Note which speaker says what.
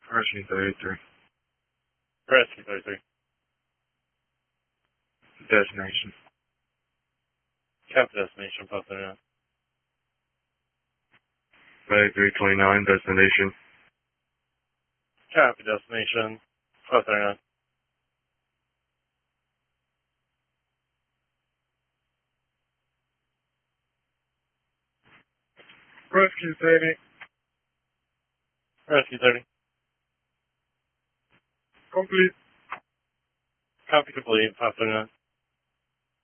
Speaker 1: Rescue 33.
Speaker 2: Rescue 33.
Speaker 1: Destination.
Speaker 2: Copy destination, 539.
Speaker 1: Flight 329, destination.
Speaker 2: Copy destination, 539.
Speaker 1: Rescue 30.
Speaker 2: Rescue 30.
Speaker 1: Complete.
Speaker 2: Copy complete, 539.